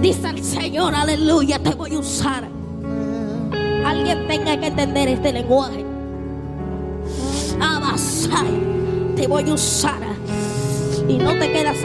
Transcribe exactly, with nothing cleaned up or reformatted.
Dice el Señor, aleluya, te voy a usar. Alguien tenga que entender este lenguaje. Abasai, te voy a usar. Y no te quedas